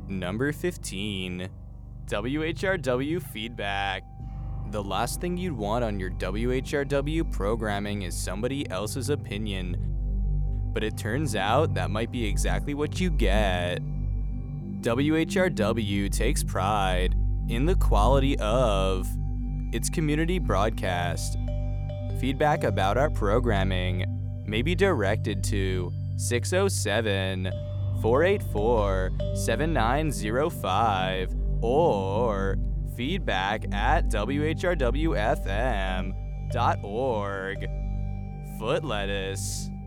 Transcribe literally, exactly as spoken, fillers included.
Number fifteen. W H R W feedback. The last thing you'd want on your W H R W programming is somebody else's opinion. But it turns out that might be exactly what you get. W H R W takes pride in the quality of its community broadcast. Feedback about our programming may be directed to six oh seven, four eight four, seven nine oh five or feedback at W H R W F M dot org. Foot lettuce.